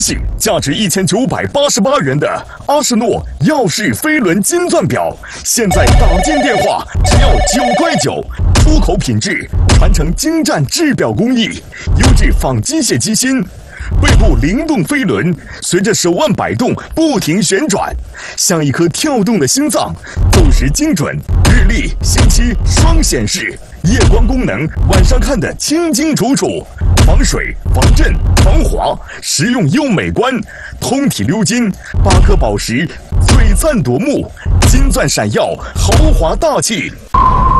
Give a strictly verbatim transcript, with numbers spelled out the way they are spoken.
价值一千九百八十八元的阿诗诺耀世飞轮金钻表，现在打进电话只要九块九，出口品质，传承精湛制表工艺，优质仿机械机芯。背部灵动飞轮随着手腕摆动不停旋转，像一颗跳动的心脏，奏时精准，日历、星期双显示，夜光功能，晚上看得清清楚楚。防水、防震、防滑，实用又美观，通体鎏金，八颗宝石，璀璨夺目，金钻闪耀，豪华大气。